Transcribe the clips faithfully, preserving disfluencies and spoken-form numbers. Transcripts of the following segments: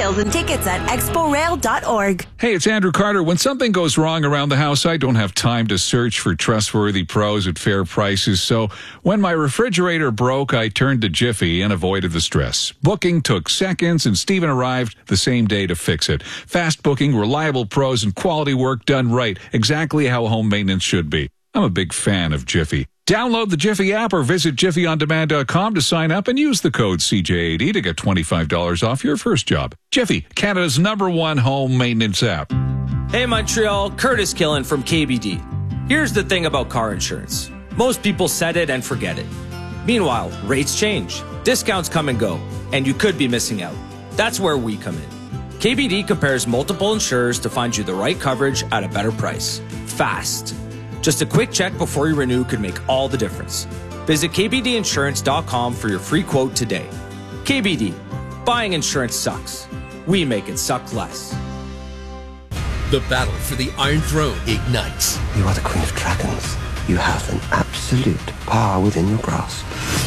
Details and tickets at expo rail dot org. Hey, it's Andrew Carter. When something goes wrong around the house, I don't have time to search for trustworthy pros at fair prices. So when my refrigerator broke, I turned to Jiffy and avoided the stress. Booking took seconds, and Steven arrived the same day to fix it. Fast booking, reliable pros, and quality work done right. Exactly how home maintenance should be. I'm a big fan of Jiffy. Download the Jiffy app or visit jiffy on demand dot com to sign up and use the code C J eighty to get twenty-five dollars off your first job. Jiffy, Canada's number one home maintenance app. Hey Montreal, Curtis Killen from K B D. Here's the thing about car insurance. Most people set it and forget it. Meanwhile, rates change, discounts come and go, and you could be missing out. That's where we come in. K B D compares multiple insurers to find you the right coverage at a better price. Fast. Just a quick check before you renew could make all the difference. Visit k b d insurance dot com for your free quote today. K B D. Buying insurance sucks. We make it suck less. The battle for the Iron Throne ignites. You are the Queen of Dragons. You have an absolute power within your grasp.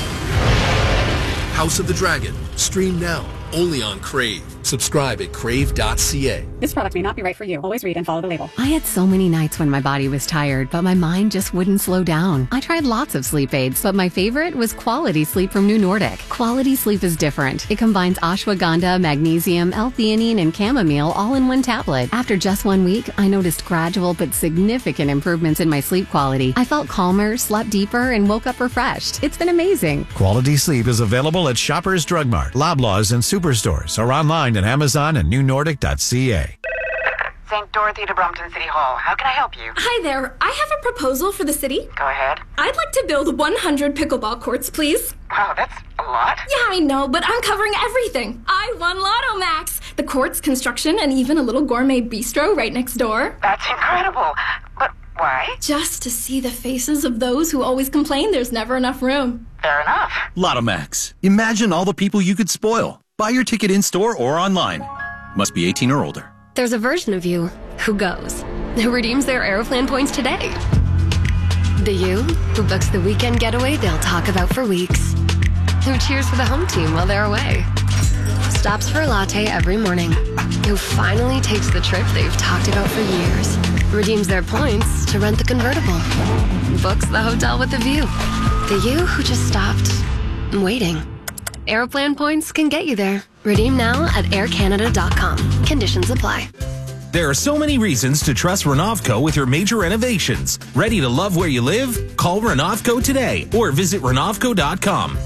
House of the Dragon. Stream now. Only on Crave. Subscribe at crave dot c a. This product may not be right for you. Always read and follow the label. I had so many nights when my body was tired, but my mind just wouldn't slow down. I tried lots of sleep aids, but my favorite was Quality Sleep from New Nordic. Quality Sleep is different. It combines ashwagandha, magnesium, L-theanine, and chamomile all in one tablet. After just one week, I noticed gradual but significant improvements in my sleep quality. I felt calmer, slept deeper, and woke up refreshed. It's been amazing. Quality Sleep is available at Shoppers Drug Mart, Loblaws, and Superstores, or online at Amazon and new nordic dot c a. Saint Dorothy to Brompton City Hall. How can I help you? Hi there. I have a proposal for the city. Go ahead. I'd like to build one hundred pickleball courts, please. Wow, that's a lot. Yeah, I know, but I'm covering everything. I won Lotto Max. The courts, construction, and even a little gourmet bistro right next door. That's incredible. But why? Just to see the faces of those who always complain there's never enough room. Fair enough. Lotto Max. Imagine all the people you could spoil. Buy your ticket in-store or online. Must be eighteen or older. There's a version of you who goes, who redeems their Aeroplan points today. The you who books the weekend getaway they'll talk about for weeks. Who cheers for the home team while they're away. Stops for a latte every morning. Who finally takes the trip they've talked about for years. Redeems their points to rent the convertible. Books the hotel with the view. The you who just stopped waiting. Aeroplan points can get you there. Redeem now at air canada dot com. Conditions apply. There are so many reasons to trust Renovco with your major renovations. Ready to love where you live? Call Renovco today or visit renovco dot com.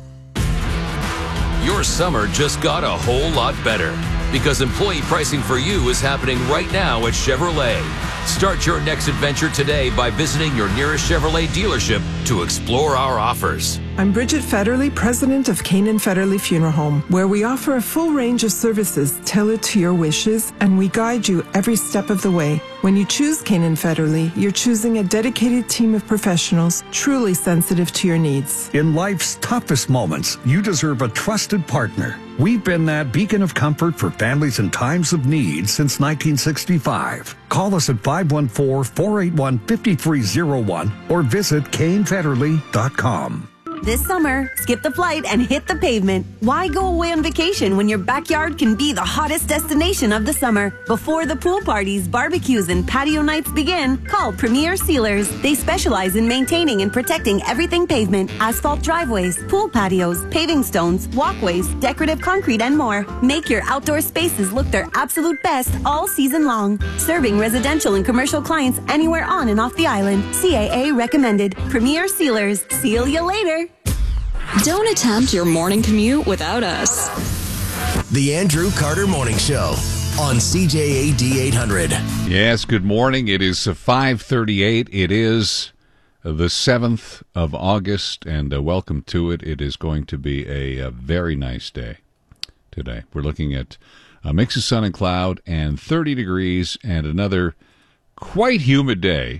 Your summer just got a whole lot better because employee pricing for you is happening right now at Chevrolet. Start your next adventure today by visiting your nearest Chevrolet dealership to explore our offers. I'm Bridget Federley, president of Canaan Federley Funeral Home, where we offer a full range of services tailored to your wishes, and we guide you every step of the way. When you choose Canaan Federley, you're choosing a dedicated team of professionals truly sensitive to your needs. In life's toughest moments, you deserve a trusted partner. We've been that beacon of comfort for families in times of need since nineteen sixty-five. Call us at five one four, four eight one, five three zero one or visit kane federley dot com. This summer, skip the flight and hit the pavement. Why go away on vacation when your backyard can be the hottest destination of the summer? Before the pool parties, barbecues, and patio nights begin, call Premier Sealers. They specialize in maintaining and protecting everything pavement, asphalt driveways, pool patios, paving stones, walkways, decorative concrete, and more. Make your outdoor spaces look their absolute best all season long. Serving residential and commercial clients anywhere on and off the island. C A A recommended. Premier Sealers. Seal you later. Don't attempt your morning commute without us. The Andrew Carter Morning Show on C J A D eight hundred. Yes, good morning. It is five thirty-eight. It is the seventh of August, and uh, welcome to it. It is going to be a, a very nice day today. We're looking at a mix of sun and cloud and thirty degrees and another quite humid day.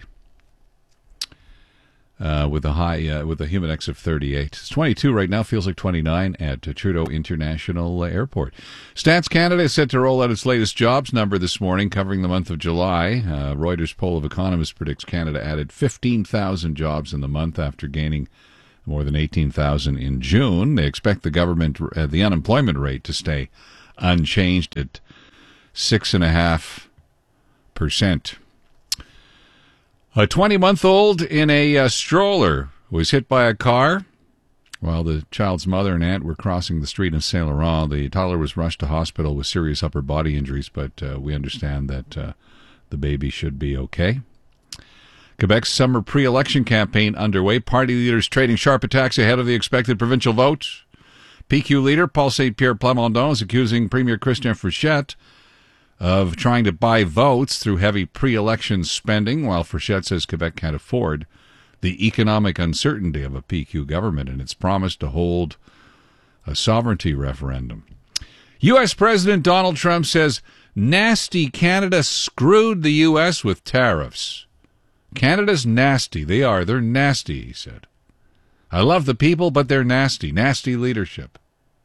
Uh, with a high, uh, with a humid index of thirty-eight. It's twenty-two right now, feels like twenty-nine at uh, Trudeau International Airport. Stats Canada is set to roll out its latest jobs number this morning, covering the month of July. Uh, Reuters poll of economists predicts Canada added fifteen thousand jobs in the month after gaining more than eighteen thousand in June. They expect the government, uh, the unemployment rate to stay unchanged at six and a half percent. A twenty-month-old in a uh, stroller was hit by a car while the child's mother and aunt were crossing the street in Saint Laurent. The toddler was rushed to hospital with serious upper body injuries, but uh, we understand that uh, the baby should be okay. Quebec's summer pre-election campaign underway. Party leaders trading sharp attacks ahead of the expected provincial vote. P Q leader Paul Saint-Pierre Plamondon is accusing Premier Christian Frechette of trying to buy votes through heavy pre-election spending, while Frechette says Quebec can't afford the economic uncertainty of a P Q government and its promise to hold a sovereignty referendum. U S. President Donald Trump says nasty Canada screwed the U S with tariffs. Canada's nasty. They are. They're nasty, he said. I love the people, but they're nasty. Nasty leadership.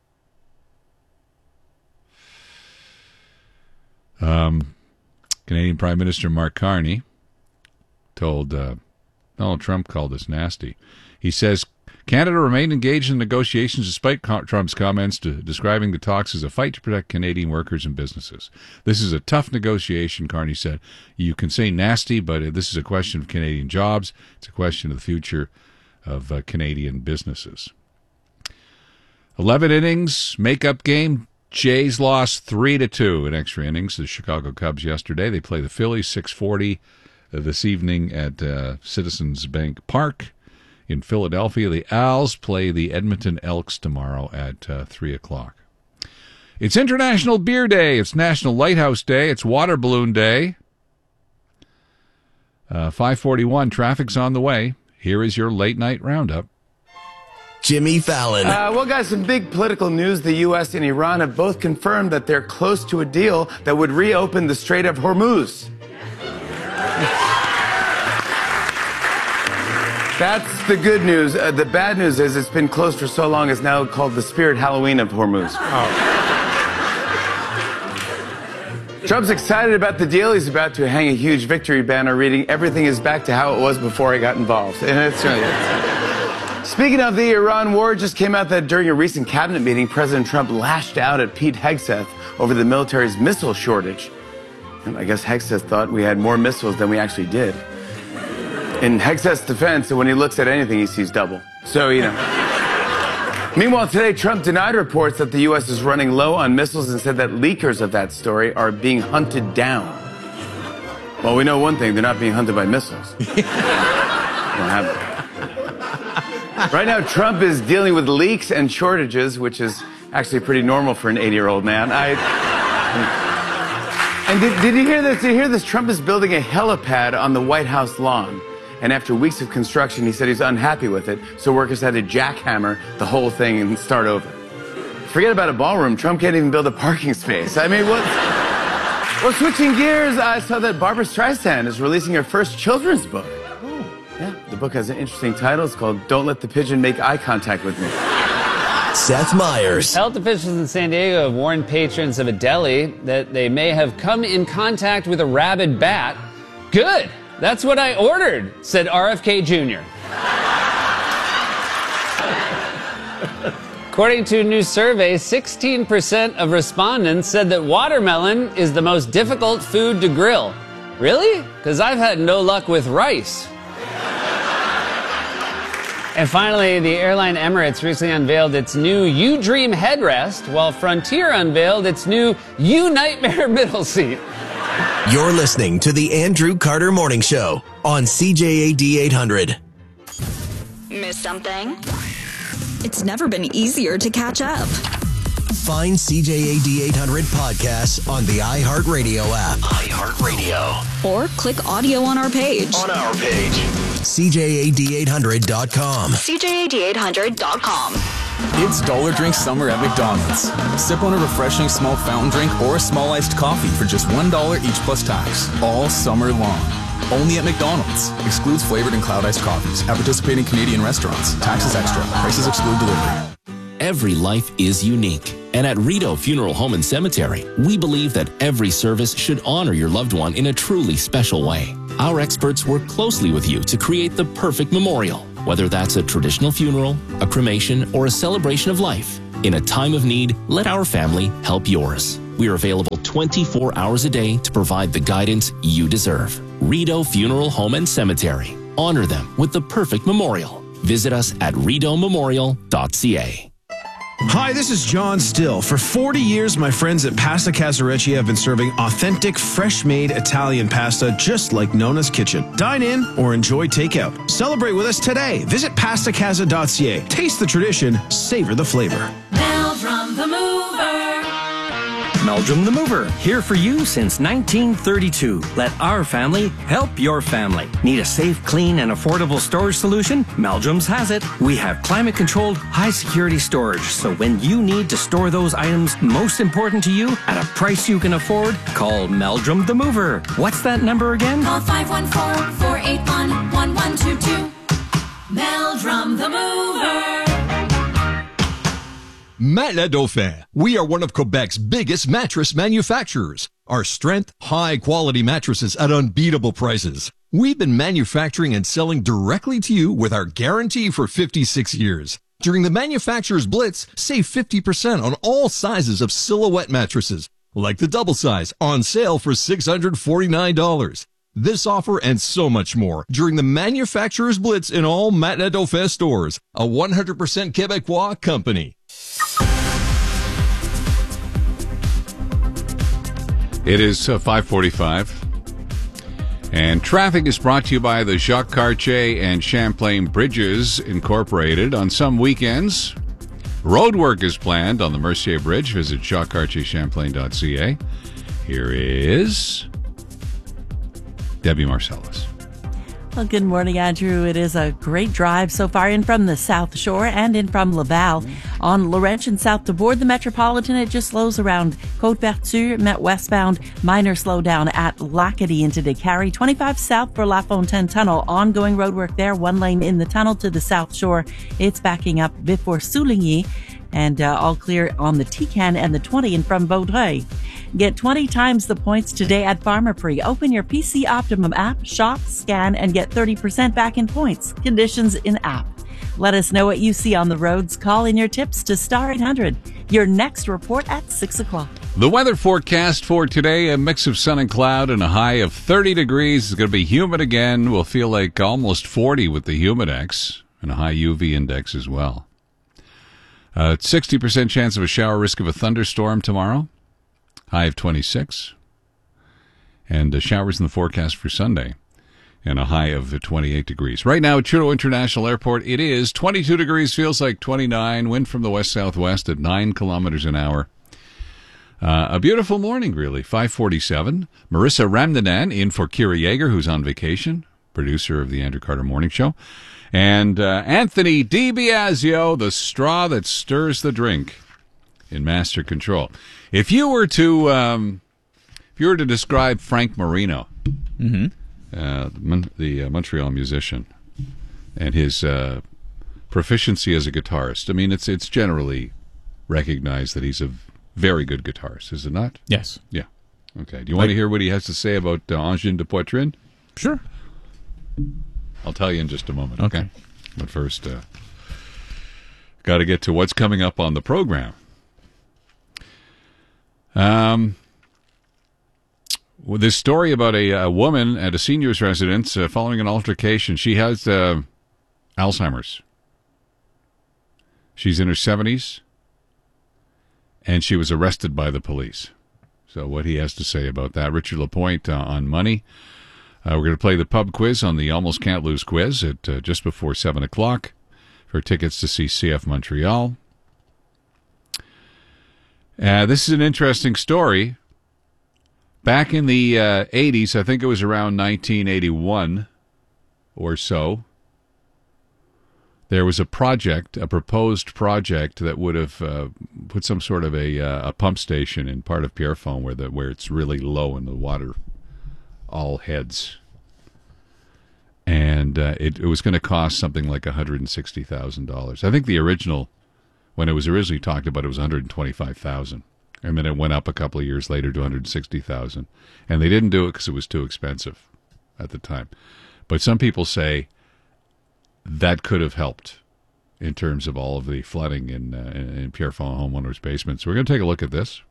Um, Canadian Prime Minister Mark Carney told uh, Donald Trump called us nasty. He says Canada remained engaged in negotiations despite Trump's comments to describing the talks as a fight to protect Canadian workers and businesses. This is a tough negotiation, Carney said. You can say nasty, but this is a question of Canadian jobs. It's a question of the future of uh, Canadian businesses. eleven innings, make-up game. Jays lost three to two in extra innings to the Chicago Cubs yesterday. They play the Phillies six forty this evening at uh, Citizens Bank Park in Philadelphia. The Owls play the Edmonton Elks tomorrow at uh, three o'clock. It's International Beer Day. It's National Lighthouse Day. It's Water Balloon Day. Uh, five forty-one, traffic's on the way. Here is your late night roundup. Jimmy Fallon. Uh, well, guys, some big political news. The U S and Iran have both confirmed that they're close to a deal that would reopen the Strait of Hormuz. That's the good news. Uh, the bad news is it's been closed for so long, it's now called the Spirit Halloween of Hormuz. Oh. Trump's excited about the deal. He's about to hang a huge victory banner reading, "Everything is back to how it was before I got involved." And it's really... Speaking of the Iran war, it just came out that during a recent cabinet meeting, President Trump lashed out at Pete Hegseth over the military's missile shortage. And I guess Hegseth thought we had more missiles than we actually did. In Hegseth's defense, when he looks at anything, he sees double. So, you know. Meanwhile, today, Trump denied reports that the U S is running low on missiles and said that leakers of that story are being hunted down. Well, we know one thing. They're not being hunted by missiles. They don't have them. Right now, Trump is dealing with leaks and shortages, which is actually pretty normal for an eighty-year-old man. I, and did, did you hear this? Did you hear this? Trump is building a helipad on the White House lawn. And after weeks of construction, he said he's unhappy with it, so workers had to jackhammer the whole thing and start over. Forget about a ballroom. Trump can't even build a parking space. I mean, what? Well, switching gears, I saw that Barbra Streisand is releasing her first children's book. Yeah, the book has an interesting title. It's called Don't Let the Pigeon Make Eye Contact with Me. Seth Meyers. Health officials in San Diego have warned patrons of a deli that they may have come in contact with a rabid bat. Good. That's what I ordered, said R F K Junior According to a new survey, sixteen percent of respondents said that watermelon is the most difficult food to grill. Really? Because I've had no luck with rice. And finally, the airline Emirates recently unveiled its new U Dream headrest, while Frontier unveiled its new U Nightmare middle seat. You're listening to the Andrew Carter Morning Show on C J A D eight hundred. Miss something? It's never been easier to catch up. Find C J A D eight hundred podcasts on the iHeartRadio app. iHeartRadio. Or click audio on our page. On our page. C J A D eight hundred dot com. C J A D eight hundred dot com. It's Dollar Drink Summer at McDonald's. Sip on a refreshing small fountain drink or a small iced coffee for just one dollar each plus tax. All summer long. Only at McDonald's. Excludes flavored and cloud iced coffees. At participating Canadian restaurants. Taxes extra. Prices exclude delivery. Every life is unique. And at Rito Funeral Home and Cemetery, we believe that every service should honor your loved one in a truly special way. Our experts work closely with you to create the perfect memorial. Whether that's a traditional funeral, a cremation, or a celebration of life, in a time of need, let our family help yours. We are available twenty-four hours a day to provide the guidance you deserve. Rideau Funeral Home and Cemetery. Honor them with the perfect memorial. Visit us at rideau memorial dot c a. Hi, this is John Still. For forty years, my friends at Pasta Casarecci have been serving authentic, fresh-made Italian pasta just like Nona's Kitchen. Dine in or enjoy takeout. Celebrate with us today. Visit pasta casa dot c a. Taste the tradition, savor the flavor. Meldrum the Mover. Meldrum the Mover, here for you since nineteen thirty-two. Let our family help your family. Need a safe, clean, and affordable storage solution? Meldrum's has it. We have climate-controlled, high-security storage, so when you need to store those items most important to you at a price you can afford, call Meldrum the Mover. What's that number again? Call five one four, four eight one, one one two two. Meldrum the Mover. Matelas Dauphin. We are one of Quebec's biggest mattress manufacturers. Our strength, high-quality mattresses at unbeatable prices. We've been manufacturing and selling directly to you with our guarantee for fifty-six years. During the Manufacturer's Blitz, save fifty percent on all sizes of Silhouette mattresses, like the double size, on sale for six hundred forty-nine dollars. This offer and so much more during the Manufacturer's Blitz in all Matelas Dauphin stores, a one hundred percent Quebecois company. It is uh, five forty-five, and traffic is brought to you by the Jacques Cartier and Champlain Bridges Incorporated. On some weekends, road work is planned on the Mercier Bridge. Visit jacques cartier champlain dot c a. Here is Debbie Marcellus. Well, good morning, Andrew. It is a great drive so far in from the South Shore and in from Laval. On Laurentian south to board the Metropolitan, it just slows around Côte-Vertu, Met westbound. Minor slowdown at Lacadie into Décarie. twenty-five south for La Fontaine Tunnel. Ongoing roadwork there. One lane in the tunnel to the South Shore. It's backing up before Souligny. And uh, all clear on the Tican and the twenty in from Vaudreuil. Get twenty times the points today at Pharmaprix. Open your P C Optimum app, shop, scan, and get thirty percent back in points. Conditions in app. Let us know what you see on the roads. Call in your tips to Star eight hundred. Your next report at six o'clock. The weather forecast for today, a mix of sun and cloud and a high of thirty degrees. It's going to be humid again. We'll feel like almost forty with the humidex and a high U V index as well. Uh, sixty percent chance of a shower, risk of a thunderstorm tomorrow. High of twenty-six. And uh, showers in the forecast for Sunday. And a high of twenty-eight degrees. Right now at Trudeau International Airport, it is twenty-two degrees, feels like twenty-nine. Wind from the west-southwest at nine kilometers an hour. Uh, a beautiful morning, really. five forty-seven. Marissa Ramnanan in for Kira Yeager, who's on vacation, producer of the Andrew Carter Morning Show. And uh, Anthony DiBiasio, the straw that stirs the drink, in master control. If you were to, um, if you were to describe Frank Marino, mm-hmm. uh, the, the uh, Montreal musician, and his uh, proficiency as a guitarist, I mean, it's it's generally recognized that he's a very good guitarist, is it not? Yes. Yeah. Okay. Do you want to hear what he has to say about uh, Angine de Poitrine? Sure. I'll tell you in just a moment, okay? okay. But first, uh, got to get to what's coming up on the program. Um, well, this story about a, a woman at a senior's residence uh, following an altercation. She has uh, Alzheimer's. She's in her seventies, and she was arrested by the police. So what he has to say about that. Richard Lapointe uh, on Money. Uh, we're going to play the pub quiz on the Almost Can't Lose quiz at uh, just before seven o'clock for tickets to see C F Montreal. Uh, this is an interesting story. Back in the uh, eighties, I think it was around nineteen eighty-one or so, there was a project, a proposed project that would have uh, put some sort of a, uh, a pump station in part of Pierrefonds where, the, where it's really low in the water. All heads. And uh, it, it was going to cost something like one hundred sixty thousand dollars. I think the original, when it was originally talked about, it was one hundred twenty-five thousand dollars. And then it went up a couple of years later to one hundred sixty thousand dollars. And they didn't do it because it was too expensive at the time. But some people say that could have helped in terms of all of the flooding in, uh, in Pierre Font homeowners' basements. We're going to take a look at this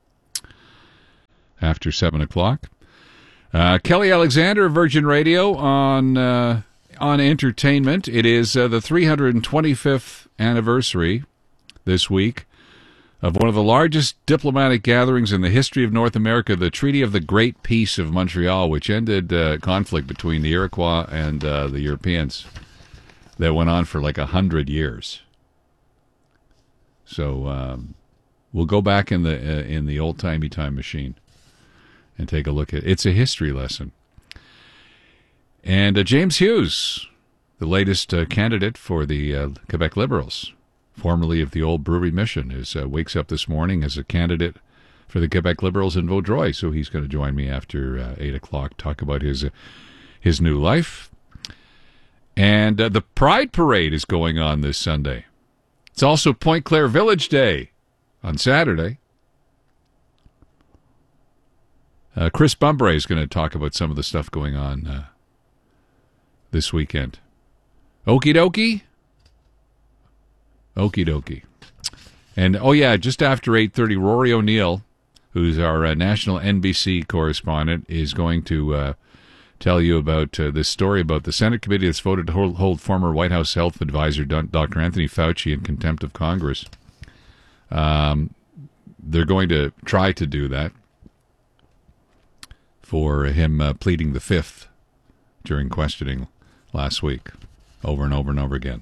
after seven o'clock. Uh, Kelly Alexander, Virgin Radio, on uh, on entertainment. It is uh, the three hundred twenty-fifth anniversary this week of one of the largest diplomatic gatherings in the history of North America, the Treaty of the Great Peace of Montreal, which ended uh, conflict between the Iroquois and uh, the Europeans that went on for like a hundred years. So um, we'll go back in the uh, in the old-timey time machine and take a look at it. It's a history lesson. And uh, James Hughes, the latest uh, candidate for the uh, Quebec Liberals, formerly of the old Brewery Mission, is uh, wakes up this morning as a candidate for the Quebec Liberals in Vaudreuil. So he's going to join me after uh, eight o'clock, talk about his uh, his new life. And uh, the Pride Parade is going on this Sunday. It's also Point Claire Village Day on Saturday. Uh, Chris Bumbray is going to talk about some of the stuff going on uh, this weekend. Okie dokie? Okie dokie. And, oh yeah, just after eight thirty, Rory O'Neill, who's our uh, national N B C correspondent, is going to uh, tell you about uh, this story about the Senate committee that's voted to hold, hold former White House health advisor Doctor Anthony Fauci in contempt of Congress. Um, they're going to try to do that for him uh, pleading the fifth during questioning last week, over and over and over again.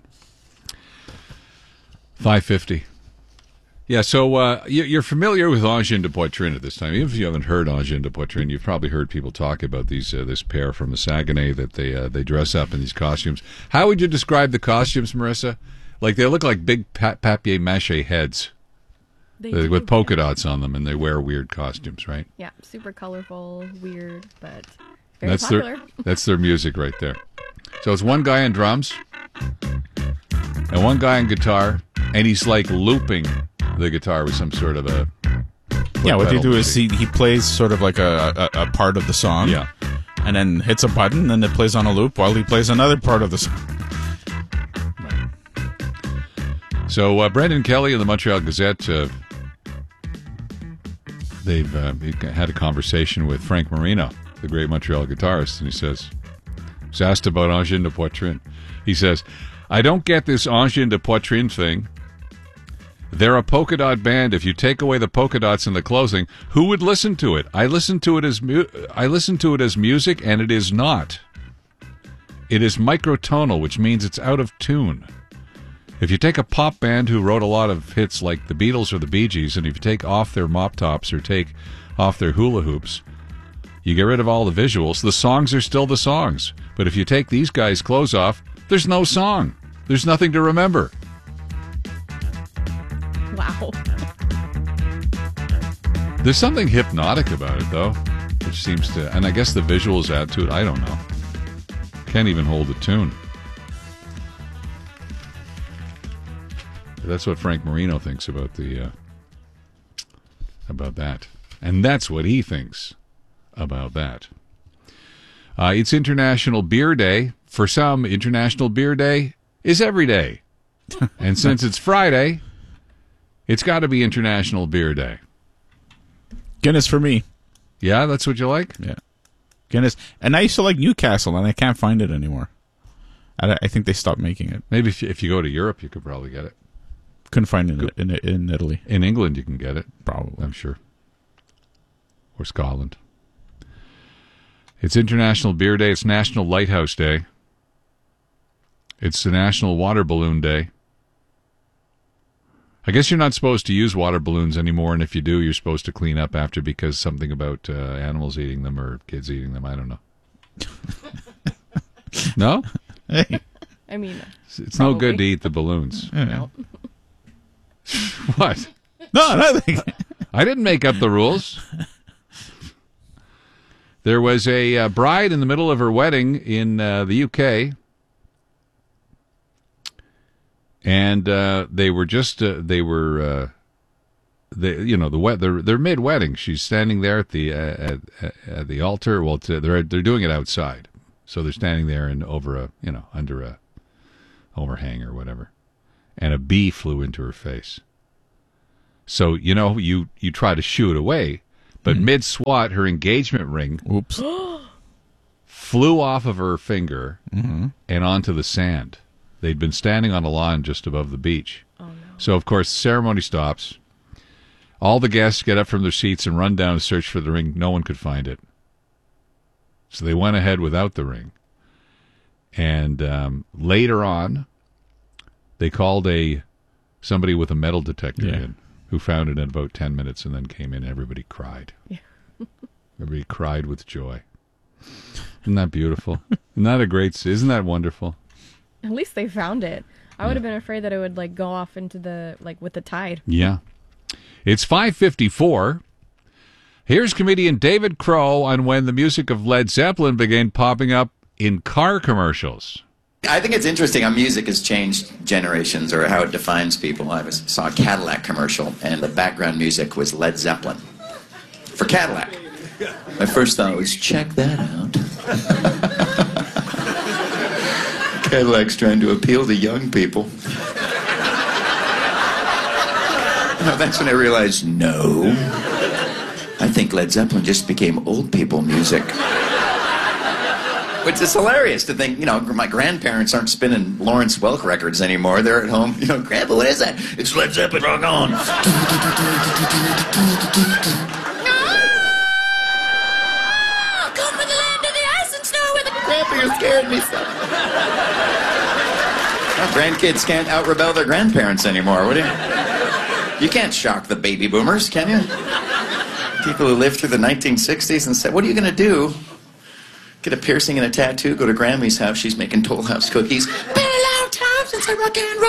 five fifty. Yeah, so uh, you're familiar with Angine de Poitrine at this time. Even if you haven't heard Angine de Poitrine, you've probably heard people talk about these uh, this pair from the Saguenay that they uh, they dress up in these costumes. How would you describe the costumes, Marissa? Like, they look like big pa- papier-mâché heads They uh, do, with polka dots on them, and they wear weird costumes, right? Yeah, super colorful, weird, but very That's popular. their that's their music right there. So it's one guy on drums and one guy on guitar, and he's like looping the guitar with some sort of a Yeah, what they do is machine. he, he plays sort of like a, a, a part of the song. Yeah. And then hits a button, and it plays on a loop while he plays another part of the song. So uh, Brendan Kelly of the Montreal Gazette, uh, they've uh, had a conversation with Frank Marino, the great Montreal guitarist, and he says, he's asked about Angine de Poitrine. He says, I don't get this Angine de Poitrine thing. They're a polka dot band. If you take away the polka dots in the closing, who would listen to it? I listen to it as mu- I listen to it as music, and it is not. It is microtonal, which means it's out of tune. If you take a pop band who wrote a lot of hits like the Beatles or the Bee Gees, and if you take off their mop tops or take off their hula hoops, you get rid of all the visuals, the songs are still the songs. But if you take these guys' clothes off, there's no song. There's nothing to remember. Wow. There's something hypnotic about it, though, which seems to, and I guess the visuals add to it. I don't know. Can't even hold a tune. That's what Frank Marino thinks about the uh, about that, and that's what he thinks about that. Uh, it's International Beer Day. For some, International Beer Day is every day, and since it's Friday, it's got to be International Beer Day. Guinness for me. Yeah, that's what you like? Yeah. Guinness. And I used to like Newcastle, and I can't find it anymore. I, I think they stopped making it. Maybe if you, if you go to Europe, you could probably get it. Couldn't find it in, in, in Italy. In England, you can get it. Probably. I'm sure. Or Scotland. It's International Beer Day. It's National Lighthouse Day. It's the National Water Balloon Day. I guess you're not supposed to use water balloons anymore, and if you do, you're supposed to clean up after because something about uh, animals eating them or kids eating them. I don't know. No? Hey. I mean, It's, it's probably. no good to eat the balloons. No. What? No, nothing. I didn't make up the rules. There was a uh, bride in the middle of her wedding in uh, the U K, and uh, they were just uh, they were uh, they you know the wet they're they're mid wedding. She's standing there at the uh, at, at the altar. Well, to, they're they're doing it outside, so they're standing there and over a you know under a overhang or whatever, and a bee flew into her face. So, you know, you, you try to shoo it away, but mm-hmm. mid-swat, her engagement ring Oops. flew off of her finger mm-hmm. and onto the sand. They'd been standing on a lawn just above the beach. Oh, no. So, of course, the ceremony stops. All the guests get up from their seats and run down to search for the ring. No one could find it. So they went ahead without the ring. And um, later on, they called a somebody with a metal detector yeah. in, who found it in about ten minutes and then came in. Everybody cried. Yeah. Everybody cried with joy. Isn't that beautiful? Isn't that a great? Isn't that wonderful? At least they found it. I would have been afraid that it would like go off into the like with the tide. Yeah. It's five fifty-four. Here's comedian David Crow on when the music of Led Zeppelin began popping up in car commercials. I think it's interesting how music has changed generations or how it defines people. I was, saw a Cadillac commercial, and the background music was Led Zeppelin for Cadillac. My first thought was, check that out. Cadillac's trying to appeal to young people. No, that's when I realized, no. I think Led Zeppelin just became old people music. Which is hilarious to think, you know, my grandparents aren't spinning Lawrence Welk records anymore. They're at home, you know, Grandpa, what is that? It's Led Zeppelin, rock on. Come from the land of the ice and snow with the... Grandpa, you scared me so. Well, grandkids can't out-rebel their grandparents anymore, would you? You can't shock the baby boomers, can you? People who lived through the nineteen sixties and said, what are you going to do? Get a piercing and a tattoo, go to Grammy's house, she's making Toll House cookies. Been a long time since I rock and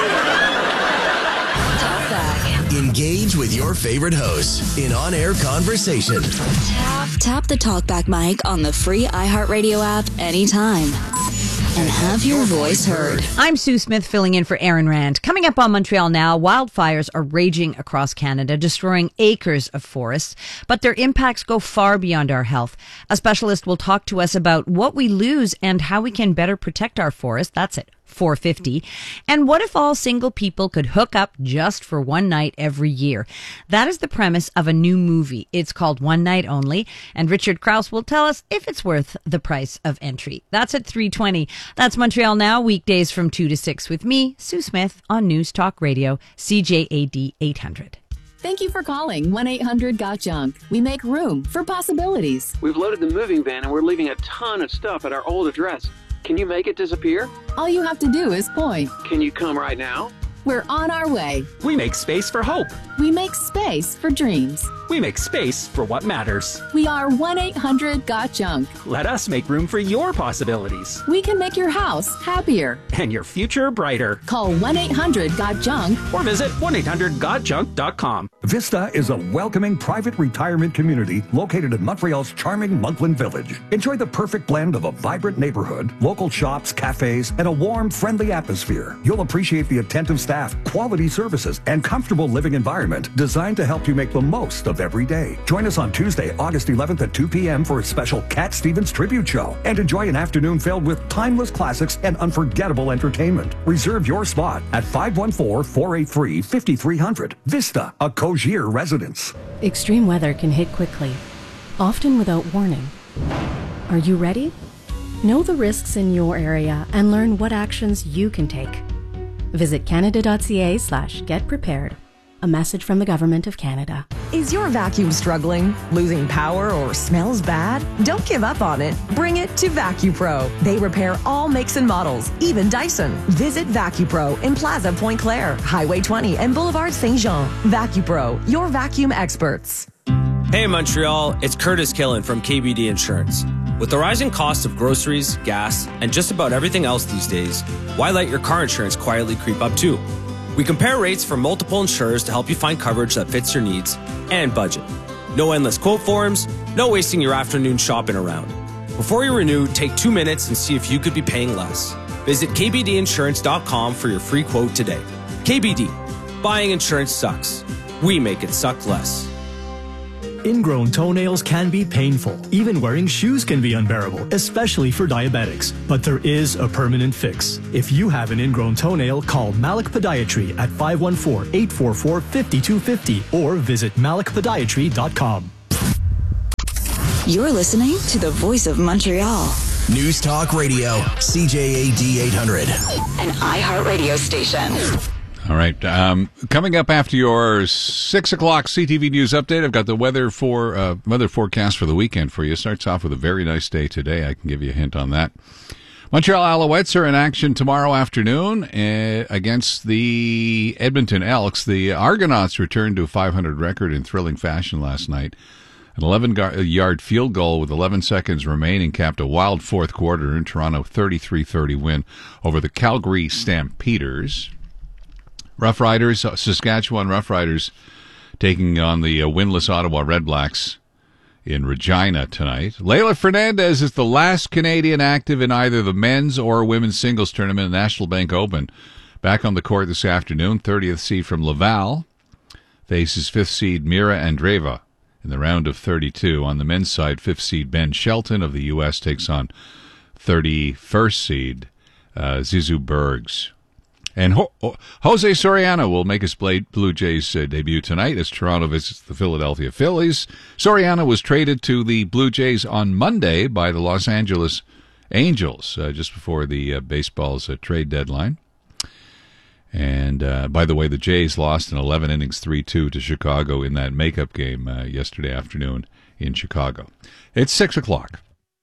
roll. Engage with your favorite hosts in on-air conversation. Tap, tap the TalkBack mic on the free iHeartRadio app anytime. And have your voice heard. I'm Sue Smith filling in for Aaron Rand. Coming up on Montreal Now, wildfires are raging across Canada, destroying acres of forests, but their impacts go far beyond our health. A specialist will talk to us about what we lose and how we can better protect our forests. That's it. four fifty. And what if all single people could hook up just for one night every year? That is the premise of a new movie. It's called One Night Only, and Richard Krause will tell us if it's worth the price of entry. That's at three twenty. That's Montreal Now, weekdays from two to six with me, Sue Smith, on News Talk Radio, C J A D eight hundred. Thank you for calling one eight hundred got junk. We make room for possibilities. We've loaded the moving van and we're leaving a ton of stuff at our old address. Can you make it disappear? All you have to do is point. Can you come right now? We're on our way. We make space for hope. We make space for dreams. We make space for what matters. We are one eight hundred got junk. Let us make room for your possibilities. We can make your house happier. And your future brighter. Call one eight hundred got junk. Or visit one eight hundred got junk dot com. Vista is a welcoming private retirement community located in Montreal's charming Monkland Village. Enjoy the perfect blend of a vibrant neighborhood, local shops, cafes, and a warm, friendly atmosphere. You'll appreciate the attentive staff, quality services, and comfortable living environment designed to help you make the most of every day. Join us on Tuesday, August eleventh at two p.m. for a special Cat Stevens tribute show and enjoy an afternoon filled with timeless classics and unforgettable entertainment. Reserve your spot at five one four, four eight three, five three zero zero. Vista, a Cogier residence. Extreme weather can hit quickly, often without warning. Are you ready? Know the risks in your area and learn what actions you can take. Visit canada.ca slash get prepared. A message from the Government of Canada. Is your vacuum struggling, losing power, or smells bad? Don't give up on it. Bring it to VacuPro. They repair all makes and models, even Dyson. Visit VacuPro in Plaza Pointe Claire, Highway twenty, and Boulevard Saint Jean. VacuPro, your vacuum experts. Hey Montreal, it's Curtis Killen from K B D Insurance. With the rising cost of groceries, gas, and just about everything else these days, why let your car insurance quietly creep up too? We compare rates from multiple insurers to help you find coverage that fits your needs and budget. No endless quote forms, no wasting your afternoon shopping around. Before you renew, take two minutes and see if you could be paying less. Visit k b d insurance dot com for your free quote today. K B D, buying insurance sucks. We make it suck less. Ingrown toenails can be painful. Even wearing shoes can be unbearable, especially for diabetics. But there is a permanent fix. If you have an ingrown toenail, call Malik Podiatry at five one four, eight four four, five two five zero or visit malik podiatry dot com. You're listening to the Voice of Montreal. News Talk Radio, C J A D eight hundred. An iHeartRadio station. All right. Um, coming up after your six o'clock C T V News update, I've got the weather for uh, weather forecast for the weekend for you. Starts off with a very nice day today. I can give you a hint on that. Montreal Alouettes are in action tomorrow afternoon uh, against the Edmonton Elks. The Argonauts returned to a five hundred record in thrilling fashion last night. An eleven-yard field goal with eleven seconds remaining capped a wild fourth quarter in Toronto thirty-three thirty win over the Calgary Stampeders. Rough Riders, Saskatchewan Rough Riders taking on the uh, winless Ottawa Redblacks in Regina tonight. Leylah Fernandez is the last Canadian active in either the men's or women's singles tournament at National Bank Open. Back on the court this afternoon, thirtieth seed from Laval faces fifth seed Mira Andreeva in the round of thirty-two. On the men's side, fifth seed Ben Shelton of the U S takes on thirty-first seed uh, Zizou Bergs. And Ho- Jose Soriano will make his Blue Jays uh, debut tonight as Toronto visits the Philadelphia Phillies. Soriano was traded to the Blue Jays on Monday by the Los Angeles Angels, uh, just before the uh, baseball's uh, trade deadline. And, uh, by the way, the Jays lost in eleven innings, three two to Chicago in that makeup game uh, yesterday afternoon in Chicago. It's six o'clock.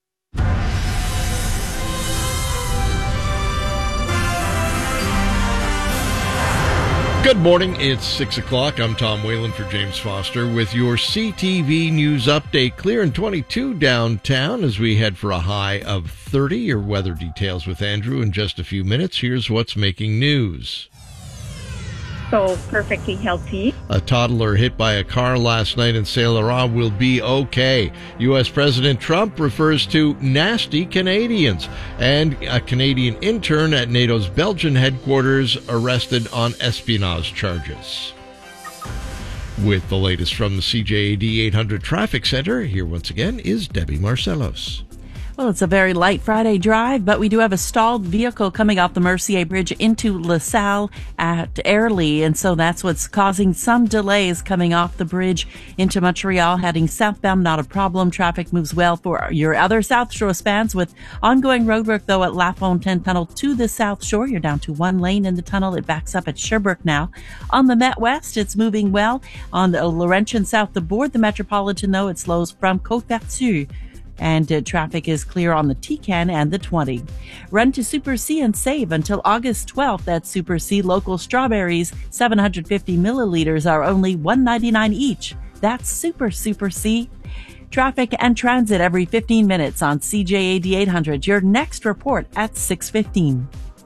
Good morning. It's six o'clock. I'm Tom Whalen for James Foster with your C T V News update. Clear and twenty-two downtown as we head for a high of thirty. Your weather details with Andrew in just a few minutes. Here's what's making news. So perfectly healthy. A toddler hit by a car last night in Saint Laurent will be okay. U S President Trump refers to nasty Canadians. And a Canadian intern at NATO's Belgian headquarters arrested on espionage charges. With the latest from the C J A D eight hundred Traffic Center, here once again is Debbie Marcellos. Well, it's a very light Friday drive, but we do have a stalled vehicle coming off the Mercier Bridge into LaSalle at Airlie, and so that's what's causing some delays coming off the bridge into Montreal, heading southbound. Not a problem. Traffic moves well for your other South Shore spans with ongoing roadwork, though, at La Fontaine Tunnel to the South Shore. You're down to one lane in the tunnel. It backs up at Sherbrooke now. On the Met West, it's moving well. On the Laurentian South aboard the Metropolitan, though, it slows from Côte-Vertu. And uh, traffic is clear on the T C A N and the twenty. Run to Super C and save until August twelfth at Super C. Local strawberries, seven hundred fifty milliliters, are only one ninety-nine each. That's Super Super C. Traffic and transit every fifteen minutes on C J A D eight hundred. Your next report at six fifteen.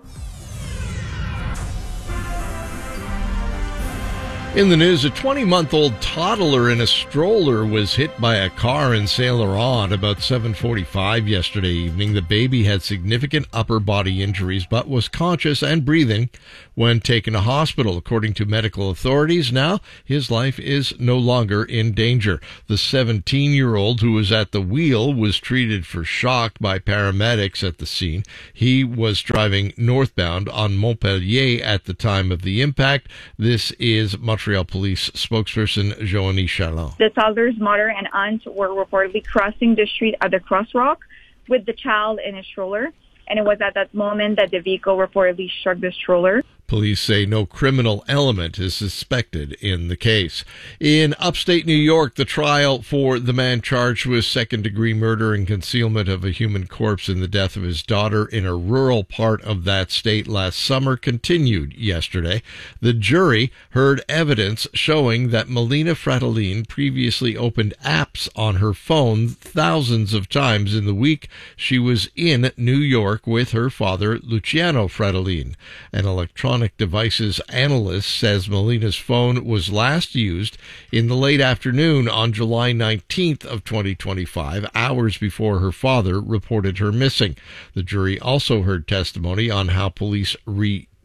In the news, a twenty-month-old toddler in a stroller was hit by a car in Saint Laurent at about seven forty-five yesterday evening. The baby had significant upper body injuries but was conscious and breathing when taken to hospital. According to medical authorities, now his life is no longer in danger. The seventeen-year-old who was at the wheel was treated for shock by paramedics at the scene. He was driving northbound on Montpellier at the time of the impact. This is Montreal Police spokesperson Joanie Chalon. The toddler's mother and aunt were reportedly crossing the street at the crosswalk with the child in a stroller, and it was at that moment that the vehicle reportedly struck the stroller. Police say no criminal element is suspected in the case. In upstate New York, the trial for the man charged with second-degree murder and concealment of a human corpse in the death of his daughter in a rural part of that state last summer continued yesterday. The jury heard evidence showing that Melina Fratellin previously opened apps on her phone thousands of times in the week she was in New York with her father, Luciano Fratellin. An electronic devices analyst says Melina's phone was last used in the late afternoon on July nineteenth of twenty twenty-five, hours before her father reported her missing. The jury also heard testimony on how police re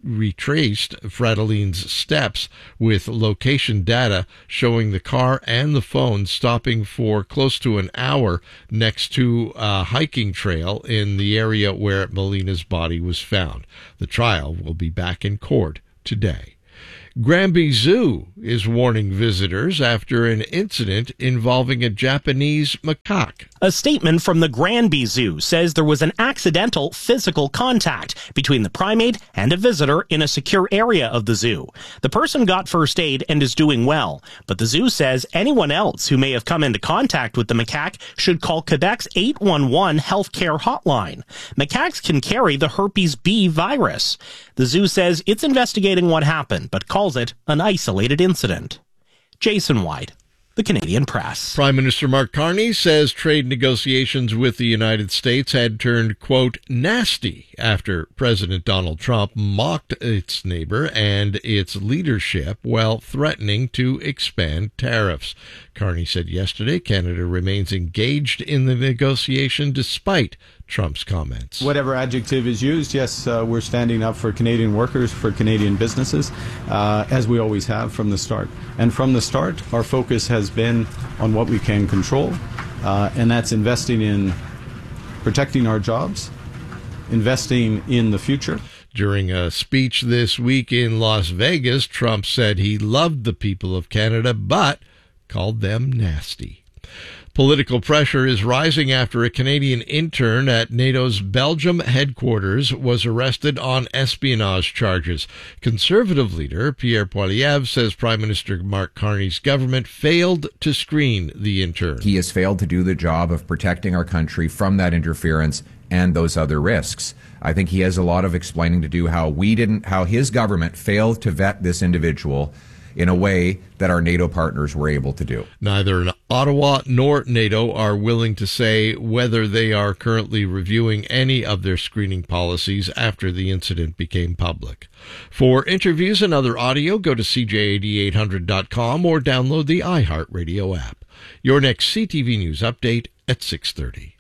retraced Fridoline's steps with location data showing the car and the phone stopping for close to an hour next to a hiking trail in the area where Melina's body was found. The trial will be back in court today. Granby Zoo is warning visitors after an incident involving a Japanese macaque. A statement from the Granby Zoo says there was an accidental physical contact between the primate and a visitor in a secure area of the zoo. The person got first aid and is doing well, but the zoo says anyone else who may have come into contact with the macaque should call Quebec's eight one one healthcare hotline. Macaques can carry the herpes B virus. The zoo says it's investigating what happened, but calls it an isolated incident. Jason White, The Canadian Press. Prime Minister Mark Carney says trade negotiations with the United States had turned, quote, nasty after President Donald Trump mocked its neighbor and its leadership while threatening to expand tariffs. Carney said yesterday Canada remains engaged in the negotiation despite Trump's comments. Whatever adjective is used, yes, uh, we're standing up for Canadian workers, for Canadian businesses, uh, as we always have from the start. And from the start, our focus has been on what we can control, uh, and that's investing in protecting our jobs, investing in the future. During a speech this week in Las Vegas, Trump said he loved the people of Canada, but called them nasty. Political pressure is rising after a Canadian intern at NATO's Belgium headquarters was arrested on espionage charges. Conservative leader Pierre Poilievre says Prime Minister Mark Carney's government failed to screen the intern. He has failed to do the job of protecting our country from that interference and those other risks. I think he has a lot of explaining to do how we didn't, how his government failed to vet this individual in a way that our NATO partners were able to do. Neither Ottawa nor NATO are willing to say whether they are currently reviewing any of their screening policies after the incident became public. For interviews and other audio, go to C J A D eight hundred dot com or download the iHeartRadio app. Your next C T V News update at six thirty.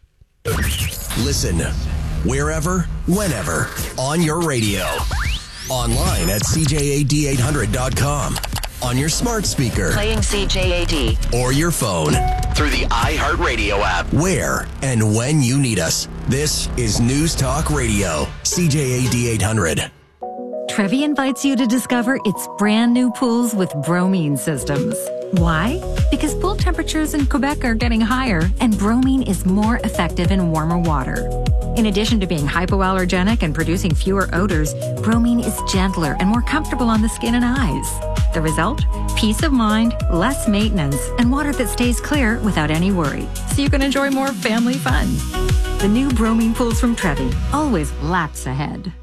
Listen wherever, whenever, on your radio. Online at C J A D eight hundred dot com. On your smart speaker. Playing C J A D. Or your phone. Through the iHeartRadio app. Where and when you need us. This is News Talk Radio. C J A D eight hundred. Trevi invites you to discover its brand new pools with bromine systems. Why? Because pool temperatures in Quebec are getting higher, and bromine is more effective in warmer water. In addition to being hypoallergenic and producing fewer odors, bromine is gentler and more comfortable on the skin and eyes. The result? Peace of mind, less maintenance, and water that stays clear without any worry. So you can enjoy more family fun. The new bromine pools from Trevi, always laps ahead.